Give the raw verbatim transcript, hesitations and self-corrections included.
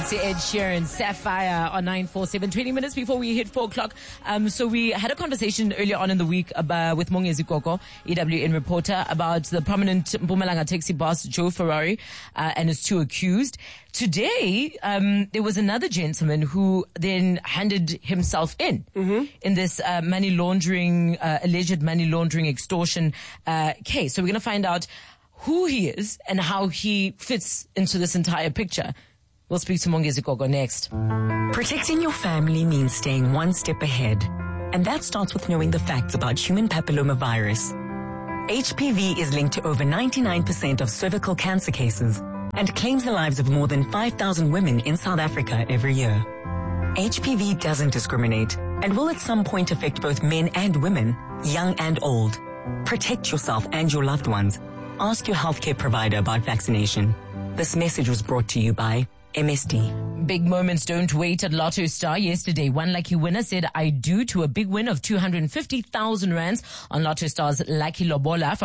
It's Ed Sheeran, Sapphire on nine four seven, twenty minutes before we hit four o'clock. Um, so we had a conversation earlier on in the week about, with Mongezi Koko, E W N reporter, about the prominent Mpumalanga taxi boss, Joe Ferrari, uh, and his two accused. Today, um, there was another gentleman who then handed himself in, mm-hmm. in this uh, money laundering, uh, alleged money laundering extortion uh, case. So we're going to find out who he is and how he fits into this entire picture. We'll speak to Mongezi Koko next. Protecting your family means staying one step ahead. And that starts with knowing the facts about human papillomavirus. H P V is linked to over ninety-nine percent of cervical cancer cases and claims the lives of more than five thousand women in South Africa every year. H P V doesn't discriminate and will at some point affect both men and women, young and old. Protect yourself and your loved ones. Ask your healthcare provider about vaccination. This message was brought to you by M S D. Big moments don't wait at Lotto Star. Yesterday, one lucky winner said I do to a big win of two hundred fifty thousand rands on Lotto Star's Lucky Lobola.